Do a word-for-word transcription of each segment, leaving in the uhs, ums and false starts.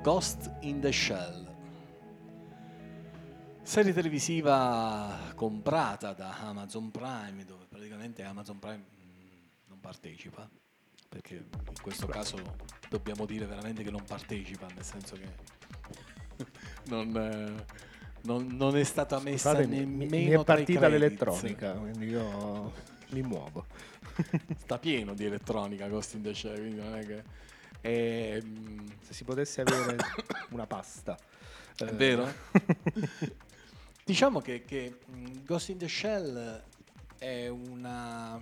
Ghost in the Shell, serie televisiva comprata da Amazon Prime, dove praticamente Amazon Prime non partecipa, perché in questo caso dobbiamo dire veramente che non partecipa, nel senso che non, eh, non, non è stata messa Scusate, nemmeno mi, mi è tra i partita credits. l'elettronica, quindi io mi muovo. Sta pieno di elettronica Ghost in the Shell, quindi non è che è, se si potesse avere una pasta, è eh. vero? Diciamo che, che Ghost in the Shell è una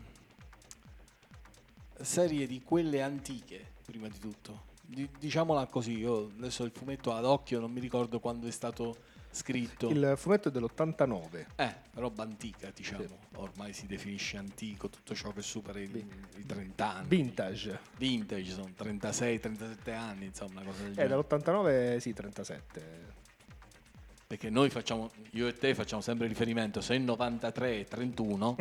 serie di quelle antiche, prima di tutto. D- diciamola così, io adesso il fumetto ad occhio non mi ricordo quando è stato scritto. Il fumetto è dell'ottantanove. Eh, roba antica, diciamo. Sì. Ormai si definisce antico tutto ciò che supera i, i trenta anni. Vintage. Vintage, sono trentasei trentasette anni, insomma, una cosa del Eh, genere. dall'ottantanove, sì, trentasette. Perché noi facciamo, io e te facciamo sempre riferimento, se è novantatré e trentuno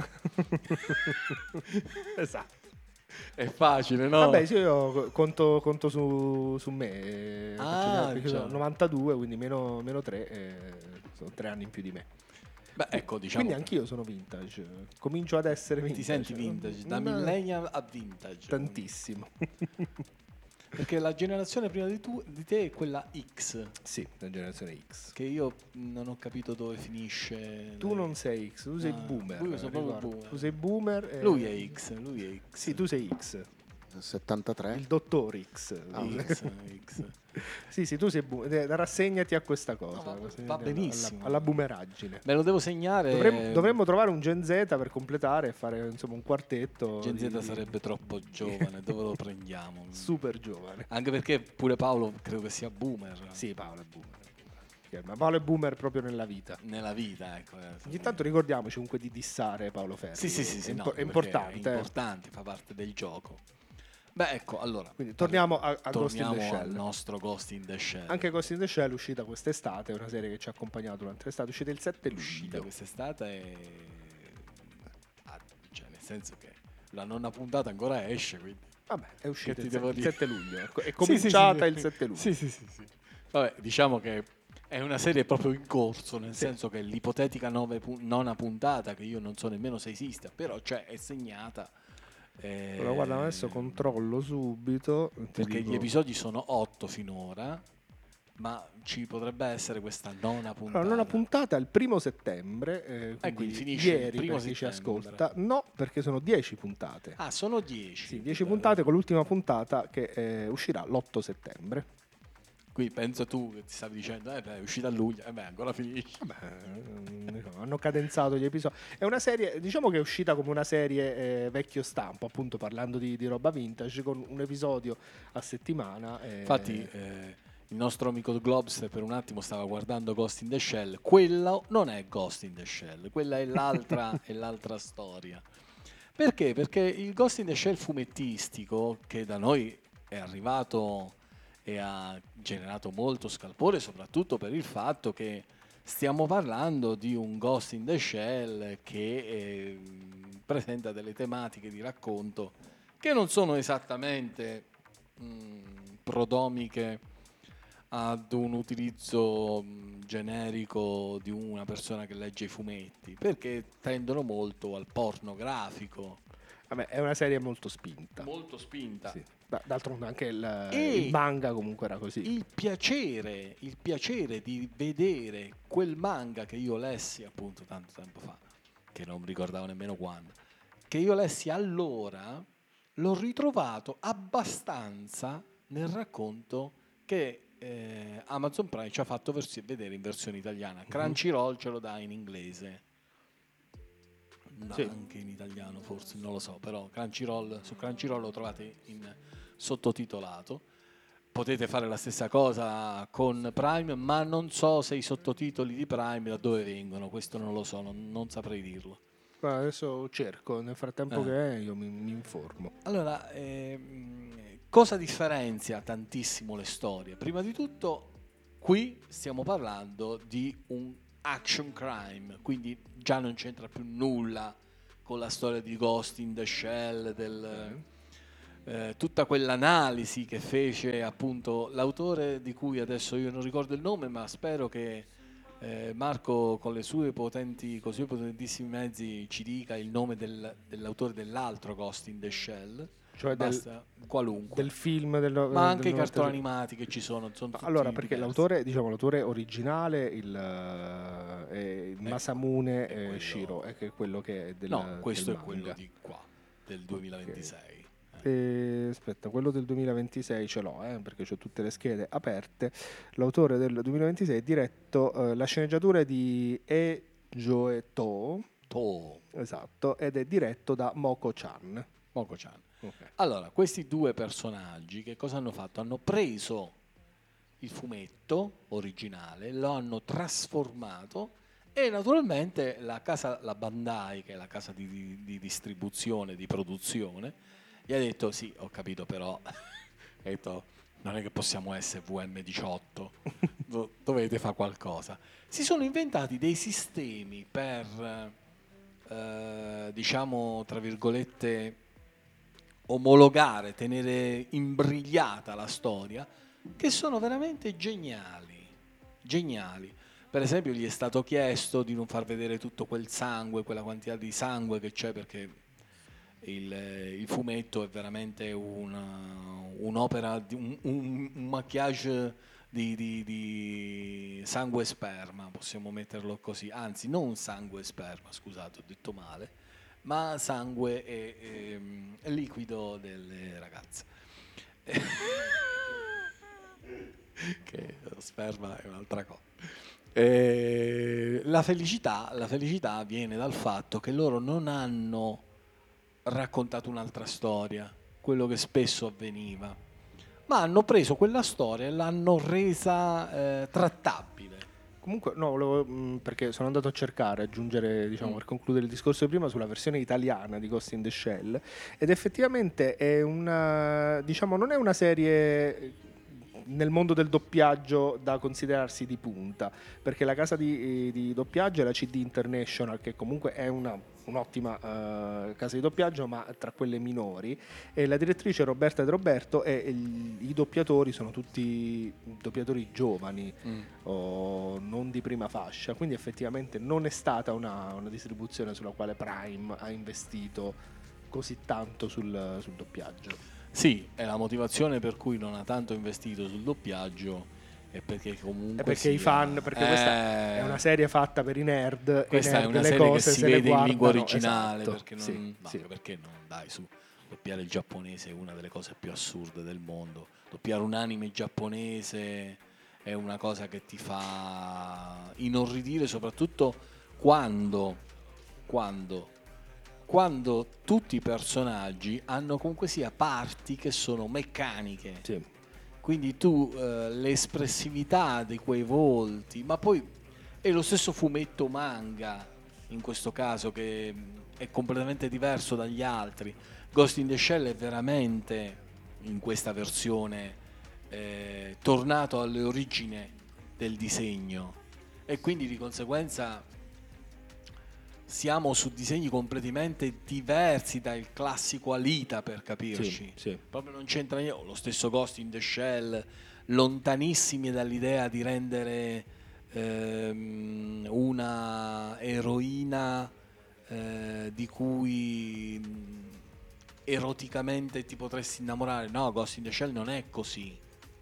Esatto. è facile, no? Vabbè, sì, io conto, conto su, su me. Ah, Faccio- io già. sono novantadue, quindi meno, meno tre, eh, sono tre anni in più di me. Beh, ecco, diciamo. Quindi anch'io sono vintage. Comincio ad essere vintage. Ti senti vintage, da Una- millennial a vintage. Tantissimo. Perché la generazione prima di, tu, di te è quella X, Sì, la generazione X. che io non ho capito dove finisce. Tu lei. non sei X, tu sei Ah, boomer. io sono proprio ricordo. boomer. Tu sei boomer. e- Lui è X, lui è X. Sì, tu sei X. settantatré? Il dottor X. Ah, X, X. Sì, sì, tu sei boomer. Rassegnati a questa cosa. No, va- rassegnati va alla- benissimo. Alla, alla boomeraggine. Me lo devo segnare. Dovremmo, dovremmo trovare un Gen Z per completare e fare insomma un quartetto. Gen Z di- sarebbe troppo giovane, dove lo prendiamo? super giovane. Anche perché pure Paolo credo che sia boomer. Sì, Paolo è boomer. Ma Paolo è boomer proprio nella vita. Nella vita, ecco. eh. Ogni tanto ricordiamoci comunque di dissare Paolo Ferri. Sì, sì, sì, sì, è, no, impo- è perché importante. È eh. importante, fa parte del gioco. Beh, ecco, allora. Quindi torniamo a, a Ghost in torniamo the al Shell. nostro Ghost in the Shell. Anche Ghost in the Shell è uscita quest'estate, è una serie che ci ha accompagnato durante l'estate, è uscita il sette uscita luglio. quest'estate e... ah, cioè nel senso che la nonna puntata ancora esce, quindi Vabbè, è uscita Che il, ti devo il dire? sette luglio, è co- è Sì, sì, cominciata sì, il sette luglio. Sì, sì, sì, sì. Vabbè, diciamo che è una serie proprio in corso, nel Sì. senso che l'ipotetica nove pu- nona puntata, che io non so nemmeno se esista, però c'è, è segnata. eh, Allora, guarda, adesso controllo subito. ti Perché dico- gli episodi sono otto finora, ma ci potrebbe essere questa nona puntata. Allora, nona puntata il primo settembre, eh, quindi, quindi finisce il ieri primo per chi ci settembre. ascolta. No, perché sono dieci puntate. Ah, sono dieci. Sì, dieci puntate con l'ultima puntata che eh, uscirà l'otto settembre. Qui penso tu che ti stavi dicendo, eh beh, è uscita a luglio, eh beh, ancora finisce. Vabbè, eh, hanno cadenzato gli episodi. È una serie, diciamo che è uscita come una serie eh, vecchio stampo, appunto parlando di, di roba vintage, con un episodio a settimana. eh, Infatti, eh, il nostro amico Globster per un attimo stava guardando Ghost in the Shell. Quello non è Ghost in the Shell, quella è l'altra, è l'altra storia. Perché? Perché il Ghost in the Shell fumettistico, che da noi è arrivato e ha generato molto scalpore, soprattutto per il fatto che stiamo parlando di un Ghost in the Shell che eh, presenta delle tematiche di racconto che non sono esattamente mh, prodromiche ad un utilizzo mh, generico di una persona che legge i fumetti, perché tendono molto al pornografico, Vabbè, è una serie molto spinta. molto spinta. Sì. Da- D'altronde anche il, E il manga comunque era così. Il piacere, il piacere di vedere quel manga che io lessi appunto tanto tempo fa, che non mi ricordavo nemmeno quando, che io lessi allora, l'ho ritrovato abbastanza nel racconto che eh, Amazon Prime ci ha fatto versi- vedere in versione italiana. Crunchyroll ce lo dà in inglese. No, Sì. anche in italiano forse, non lo so, però Crunchyroll, su Crunchyroll lo trovate in sottotitolato. Potete fare la stessa cosa con Prime, ma non so se i sottotitoli di Prime da dove vengono, questo non lo so, non, non saprei dirlo. Guarda, adesso cerco, nel frattempo Eh. che è io mi, mi informo. Allora, ehm, cosa differenzia tantissimo le storie? Prima di tutto, qui stiamo parlando di un action crime, quindi già non c'entra più nulla con la storia di Ghost in the Shell, del, eh, tutta quell'analisi che fece appunto l'autore di cui adesso io non ricordo il nome, ma spero che eh, Marco con le sue potenti, con i suoi potentissimi mezzi ci dica il nome del- dell'autore dell'altro Ghost in the Shell. Cioè del, Basta qualunque, del film del, no- ma del anche i cartoni novantasei. animati che ci sono sono Ma tutti allora, perché diversi. l'autore, diciamo, l'autore originale, il, eh, è Masamune è eh, quello- Shiro, è che è quello che è del, No, questo del è quello manga. di qua, del duemilaventisei. Eh, aspetta, quello del duemilaventisei ce l'ho, eh, perché ho tutte le schede aperte. L'autore del duemilaventisei è diretto, eh, la sceneggiatura è di E. Joe To, Oh, esatto, ed è diretto da Moko-chan. Moko-chan. Ok. Allora, questi due personaggi che cosa hanno fatto? Hanno preso il fumetto originale, lo hanno trasformato e naturalmente la casa, la Bandai, che è la casa di, di- di distribuzione, di produzione, gli ha detto sì, ho capito però, ha detto non è che possiamo essere V M diciotto, do- dovete fare qualcosa. Si sono inventati dei sistemi per, eh, diciamo, tra virgolette, omologare, tenere imbrigliata la storia, che sono veramente geniali, geniali. Per esempio gli è stato chiesto di non far vedere tutto quel sangue, quella quantità di sangue che c'è, perché il, il fumetto è veramente una- un'opera, di un, un- un maquillage di, di- di sangue e sperma, possiamo metterlo così, anzi non sangue e sperma, scusate, ho detto male, ma sangue e, ehm, liquido delle ragazze. Che lo sperma è un'altra cosa. Eh, la felicità, la felicità viene dal fatto che loro non hanno raccontato un'altra storia, quello che spesso avveniva, ma hanno preso quella storia e l'hanno resa eh, trattabile. Comunque, no, volevo, mh, perché sono andato a cercare, aggiungere, diciamo, Mm. per concludere il discorso di prima sulla versione italiana di Ghost in the Shell, ed effettivamente è una, diciamo, non è una serie nel mondo del doppiaggio da considerarsi di punta, perché la casa di, di doppiaggio è la C D International, che comunque è una, un'ottima eh, casa di doppiaggio, ma tra quelle minori, e la direttrice è Roberta De Roberto, e il- i doppiatori sono tutti doppiatori giovani Mm. o non di prima fascia, quindi effettivamente non è stata una, una distribuzione sulla quale Prime ha investito così tanto sul, sul doppiaggio. Sì, è la motivazione per cui non ha tanto investito sul doppiaggio, è perché comunque È perché i sia, fan, perché questa è eh, una serie fatta per i nerd, e i questa è nerd una le serie che cose si se le vede in lingua guardano. originale, Esatto, perché sì, non, no, sì. perché non, dai, su, doppiare il giapponese è una delle cose più assurde del mondo. Doppiare un anime giapponese è una cosa che ti fa inorridire, soprattutto quando, quando, quando tutti i personaggi hanno comunque sia parti che sono meccaniche. Sì. Quindi tu eh, l'espressività di quei volti, ma poi è lo stesso fumetto manga in questo caso che mh, è completamente diverso dagli altri. Ghost in the Shell è veramente in questa versione eh, tornato alle origini del disegno e quindi di conseguenza siamo su disegni completamente diversi dal classico Alita, per Sì, capirci. sì. Proprio non c'entra niente. Lo stesso Ghost in the Shell, lontanissimi dall'idea di rendere ehm, una eroina eh, di cui mh, eroticamente ti potresti innamorare. No, Ghost in the Shell non è così.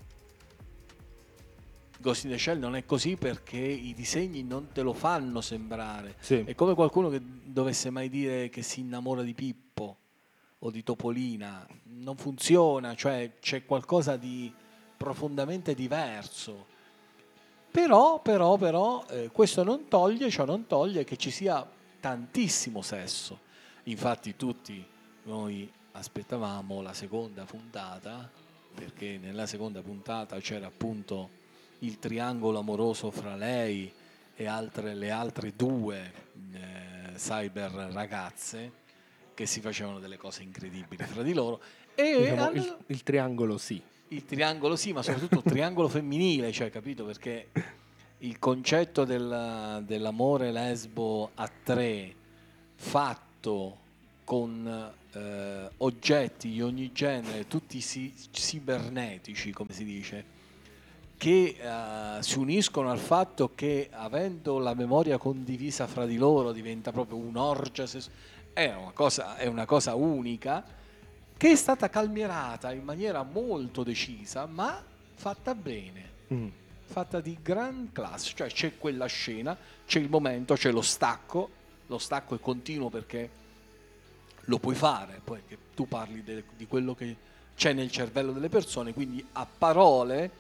Ghost in the Shell non è così perché i disegni non te lo fanno sembrare. Sì. È come qualcuno che dovesse mai dire che si innamora di Pippo o di Topolina. Non funziona, cioè c'è qualcosa di profondamente diverso. Però, però, però, eh, questo non toglie, ciò non toglie che ci sia tantissimo sesso. Infatti tutti noi aspettavamo la seconda puntata, perché nella seconda puntata c'era appunto il triangolo amoroso fra lei e altre, le altre due eh, cyber ragazze che si facevano delle cose incredibili fra di loro e Diciamo il, hanno, il triangolo sì. il triangolo sì, ma soprattutto il triangolo femminile, cioè capito perché il concetto del- dell'amore lesbo a tre fatto con eh, oggetti di ogni genere, tutti si- cibernetici, come si dice, che eh, si uniscono al fatto che avendo la memoria condivisa fra di loro diventa proprio un'orgia, ses- è una cosa, è una cosa unica che è stata calmierata in maniera molto decisa, ma fatta bene, Mm. fatta di gran classe, cioè c'è quella scena, c'è il momento, c'è lo stacco, lo stacco è continuo perché lo puoi fare, poi che tu parli de- di quello che c'è nel cervello delle persone, quindi a parole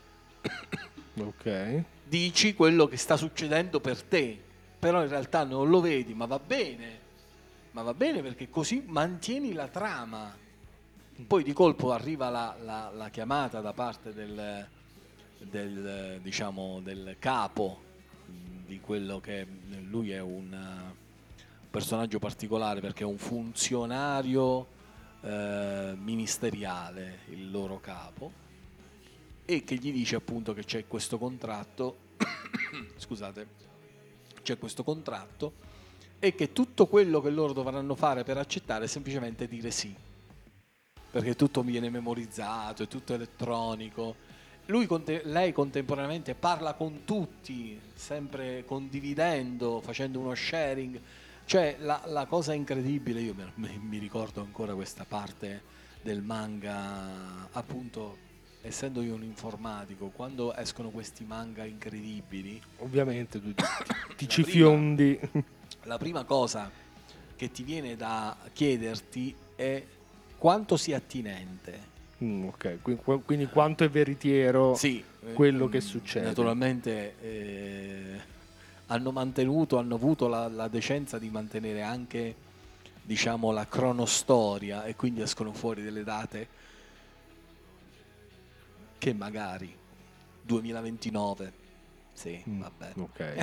Ok. dici quello che sta succedendo per te, però in realtà non lo vedi, ma va bene, ma va bene perché così mantieni la trama. Poi di colpo arriva la, la- la chiamata da parte del, del, diciamo, del capo mh, di quello che lui è un eh, personaggio particolare perché è un funzionario eh, ministeriale, il loro capo, e che gli dice appunto che c'è questo contratto, scusate, c'è questo contratto e che tutto quello che loro dovranno fare per accettare è semplicemente dire sì, perché tutto viene memorizzato, è tutto elettronico. Lui, conte- lei contemporaneamente parla con tutti, sempre condividendo, facendo uno sharing. Cioè la, la cosa incredibile, io me- me- mi ricordo ancora questa parte del manga, appunto, essendo io un informatico, quando escono questi manga incredibili, Ovviamente tu ti, ti la ci prima, fiondi. la prima cosa che ti viene da chiederti è quanto sia attinente. Mm, ok, Qui- qu- quindi quanto è veritiero Sì, eh, quello che mm, succede. naturalmente eh, hanno mantenuto, hanno avuto la, la decenza di mantenere anche, diciamo, la cronostoria e quindi escono fuori delle date che magari duemilaventinove, sì, Mm, vabbè.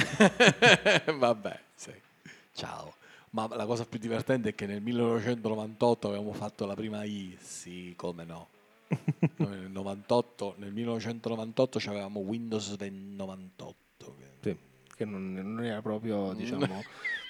ok. Vabbè, sì. Ciao. Ma la cosa più divertente è che nel millenovecentonovantotto avevamo fatto la prima I, sì, come no. Noi nel novantotto, nel millenovecentonovantotto avevamo Windows novantotto. Sì, che non, non era proprio, Mm. diciamo...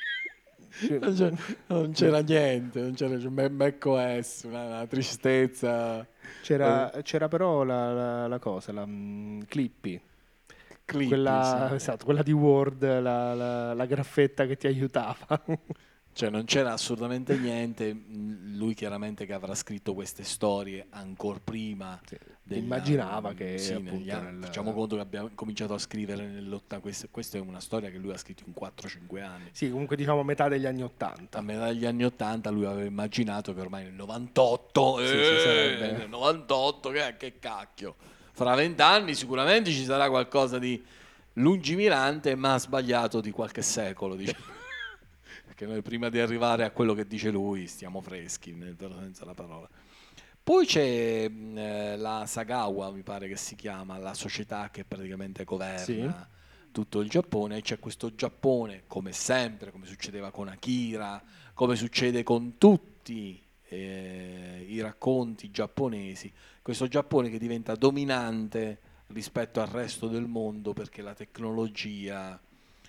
che- Non c'era, non c'era niente, non c'era c'è macOS, una, una tristezza. C'era, Eh, c'era però la, la- la cosa, la mm, Clippy, Clippy, quella, sì. esatto, quella di Word, la, la- la graffetta che ti aiutava. Cioè non c'era assolutamente niente, mm, lui chiaramente che avrà scritto queste storie ancora prima Sì, della... immaginava mm, che sì, negli appunto anni, facciamo nel... conto che abbiamo cominciato a scrivere nell'ottanta, questa, questa è una storia che lui ha scritto in quattro cinque anni. Sì, comunque diciamo metà degli anni A Ottanta. metà degli anni ottanta lui aveva immaginato che ormai nel novantotto, Sì, si eh, sarebbe... nel novantotto, che, che cacchio, fra vent'anni sicuramente ci sarà qualcosa di lungimirante, ma ha sbagliato di qualche secolo, diciamo. Perché noi prima di arrivare a quello che dice lui stiamo freschi, nel vero senso della parola. Poi c'è mh, eh, la Sagawa, mi pare che si chiama, la società che praticamente Sì, governa tutto il Giappone, e c'è questo Giappone, come sempre, come succedeva con Akira, come succede con tutti eh, i racconti giapponesi, questo Giappone che diventa dominante rispetto al resto del mondo perché la tecnologia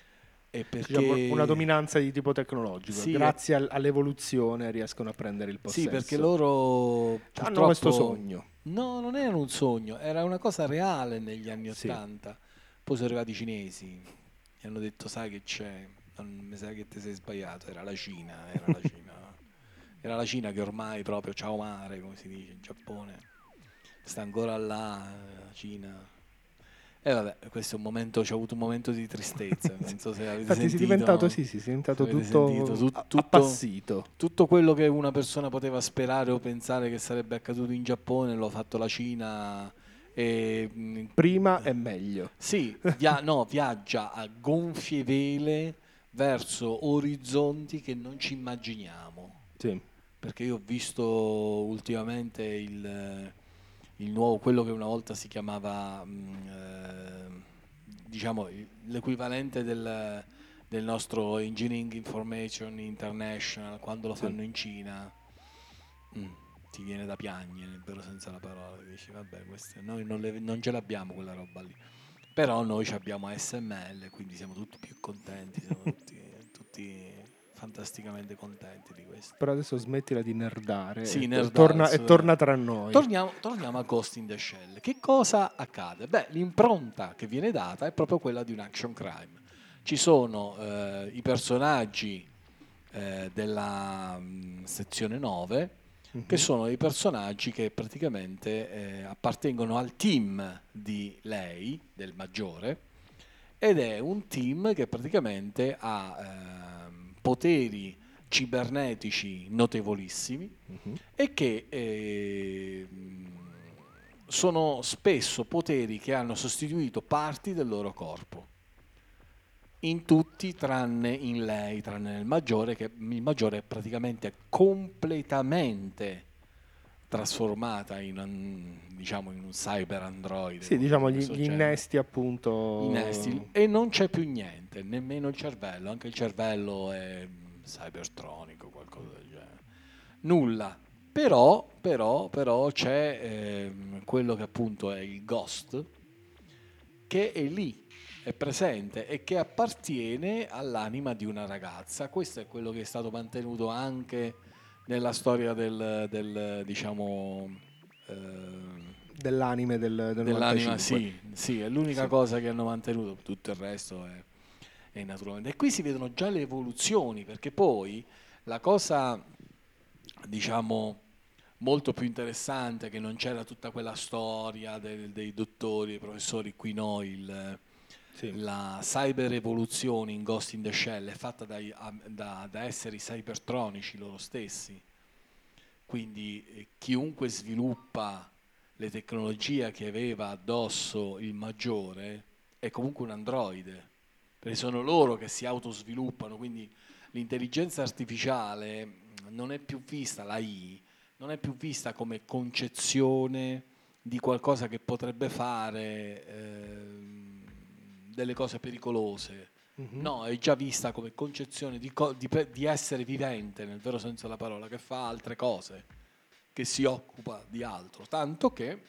e diciamo una perché dominanza di tipo tecnologico. sì, è- Grazie al- all'evoluzione riescono a prendere il sì, perché possesso. loro Cioè, hanno questo purtroppo sogno. no, non era un sogno, era una cosa reale negli anni Sì. Ottanta. Poi sono arrivati i cinesi e hanno detto: sai che c'è? Non, mi sa che ti sei sbagliato, era la Cina, era la Cina. Era la Cina che ormai proprio ciao mare, come si dice in Giappone, sta ancora là, eh, la Cina. E vabbè, questo è un momento, c'è avuto un momento di tristezza, Sì. non so se avete Infatti si è diventato, sentito, sì, sì, si è se diventato avete sentito tutto tu- a- tutto, appassito. tutto quello che una persona poteva sperare o pensare che sarebbe accaduto in Giappone, lo ha fatto la Cina e mh, Prima è meglio. sì, via- no, viaggia a gonfie vele verso orizzonti che non ci immaginiamo. Sì, Perché io ho visto ultimamente il, il nuovo, quello che una volta si chiamava, mh, eh, diciamo, il- l'equivalente del, del nostro Engineering Information International, quando lo sì. fanno in Cina, mm, ti viene da piangere, nel vero senso della parola. Dici, vabbè, queste- noi non, le- non ce l'abbiamo quella roba lì. Però noi ci abbiamo A S M L, quindi siamo tutti più contenti, siamo tutti, tutti fantasticamente contenti di questo. Però adesso smettila di nerdare, Sì, e, nerdare, torna, e assolutamente. torna tra noi. Torniamo, torniamo a Ghost in the Shell. Che cosa accade? Beh, l'impronta che viene data è proprio quella di un action crime. Ci sono eh, i personaggi eh, della mh, sezione nove, Mhm. che sono i personaggi che praticamente eh, appartengono al team di lei, del maggiore, ed è un team che praticamente ha ehm, poteri cibernetici notevolissimi Mhm. e che eh, sono spesso poteri che hanno sostituito parti del loro corpo. In tutti, tranne in lei, tranne nel maggiore, che il maggiore è praticamente completamente trasformata in un, diciamo, in un cyber androide, Sì, qualcosa diciamo di gli, questo gli genere. innesti I appunto. Nestil, e non c'è più niente, nemmeno il cervello, anche il cervello è mm, cybertronico, qualcosa del genere. Nulla. Però, però, però c'è ehm, quello che appunto è il ghost, che è lì, è presente e che appartiene all'anima di una ragazza. Questo è quello che è stato mantenuto anche nella storia del, del diciamo, ehm, Dell'anime del, del dell'anima, novantacinque. sì, sì, è l'unica Sì. cosa che hanno mantenuto, tutto il resto è, è naturalmente. E qui si vedono già le evoluzioni, perché poi la cosa, diciamo, molto più interessante, che non c'era tutta quella storia del- dei dottori, dei professori, qui no, il, Sì. la cyber evoluzione in Ghost in the Shell è fatta dai- a- da, da esseri cybertronici loro stessi, quindi eh, chiunque sviluppa le tecnologie che aveva addosso il maggiore è comunque un androide, perché sono loro che si autosviluppano, quindi l'intelligenza artificiale mh, non è più vista, la I, non è più vista come concezione di qualcosa che potrebbe fare ehm, delle cose pericolose. Mhm. No, è già vista come concezione di, co- di pe- di essere vivente, nel vero senso della parola, che fa altre cose, che si occupa di altro. Tanto che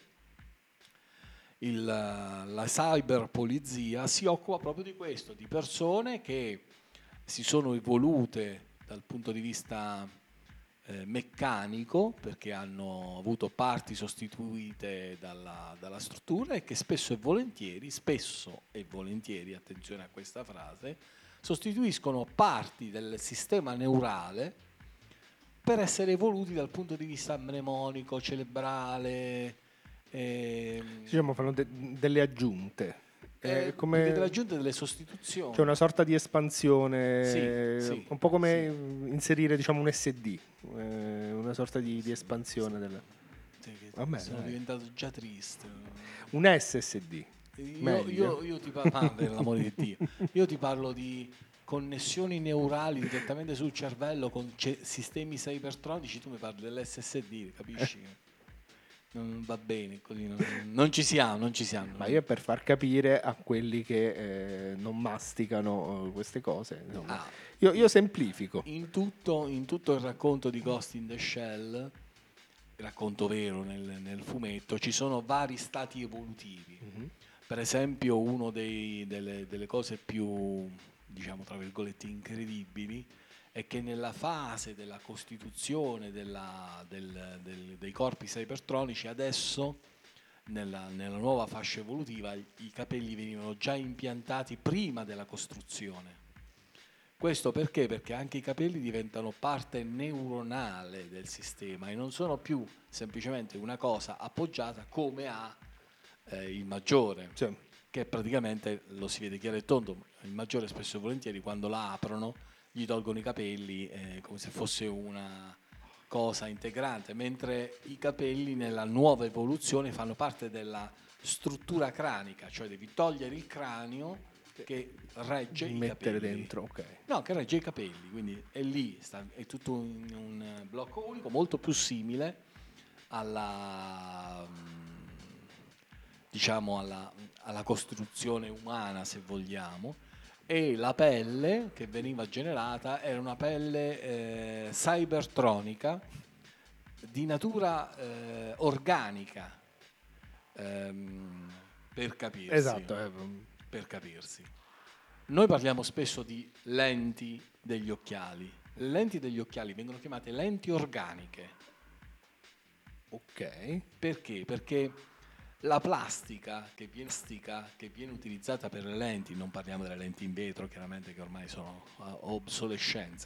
il, la cyberpolizia si occupa proprio di questo, di persone che si sono evolute dal punto di vista eh, meccanico, perché hanno avuto parti sostituite dalla, dalla struttura, e che spesso e volentieri, spesso e volentieri, attenzione a questa frase, sostituiscono parti del sistema neurale per essere evoluti dal punto di vista mnemonico, cerebrale. ehm, Diciamo fanno de- delle aggiunte. È eh, più che delle come aggiunte, delle c'è una sostituzioni. sorta di Sì, espansione, sì, un po' come sì, inserire diciamo un S D, eh, una sorta di, di sì, sì. espansione del. Sì, che Vabbè, sono dai. diventato già triste. Un S S D, Io, meglio. io, io ti parlo, ah, per l'amore di Dio, io ti parlo di connessioni neurali direttamente sul cervello con ce- sistemi cybertronici, tu mi parli dell'S S D, capisci? Non va bene così, non, non ci siamo, non ci siamo. Ma io è per far capire a quelli che eh, non masticano eh, queste cose, insomma. Ah, Io, io semplifico. in tutto, in tutto il racconto di Ghost in the Shell, il racconto vero nel, nel fumetto, ci sono vari stati evolutivi. Mhm. Per esempio, una delle, delle cose più, diciamo, tra virgolette, incredibili è che nella fase della costituzione della- del- del- dei corpi cybertronici, adesso, nella, nella nuova fascia evolutiva, i i capelli venivano già impiantati prima della costruzione. Questo perché? Perché anche i capelli diventano parte neuronale del sistema e non sono più semplicemente una cosa appoggiata come ha eh, il maggiore, Cioè, che praticamente lo si vede chiaro e tondo. Il maggiore spesso e volentieri quando la aprono gli tolgono i capelli eh, come se fosse una cosa integrante, mentre i capelli nella nuova evoluzione fanno parte della struttura cranica, cioè devi togliere il cranio che regge i mettere capelli. dentro, ok. No, che regge i capelli, quindi è lì, sta- è tutto un, un blocco unico, molto più simile alla, mm, diciamo, alla, alla costruzione umana, se vogliamo, e la pelle che veniva generata era una pelle eh, cybertronica di natura eh, organica, ehm, per capirsi, Esatto, eh, per capirsi. Noi parliamo spesso di lenti degli occhiali, Le lenti degli occhiali vengono chiamate lenti organiche. Ok. Perché? Perché la plastica che viene, plastica che viene utilizzata per le lenti, non parliamo delle lenti in vetro chiaramente che ormai sono a obsolescenza,